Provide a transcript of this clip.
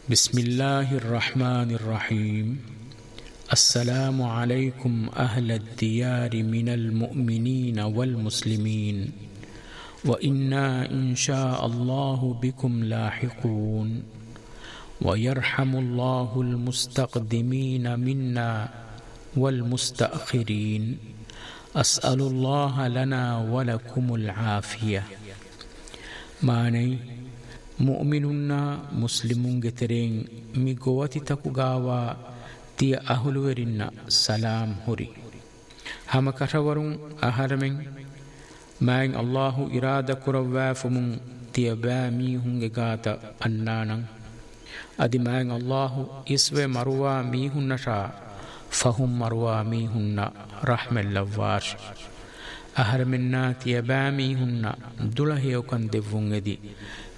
بسم الله الرحمن الرحيم. السلام عليكم أهل الديار من المؤمنين والمسلمين، وإنا إن شاء الله بكم لاحقون، ويرحم الله المستقدمين منا والمستأخرين. أسأل الله لنا ولكم العافية. ماني مؤمننا مسلمون جترين ميقواتي تكوغاوا تي أهلورنا سلام هري هم كتورون أهرمين ماين الله إرادة كروافمون تي بامي هنگاتا أنانا أدي ماين الله إسوى مروا ميهن شا فهم مروا ميهن رحم اللواش أهرمنا تي بامي هن دلهيو كان دفون دي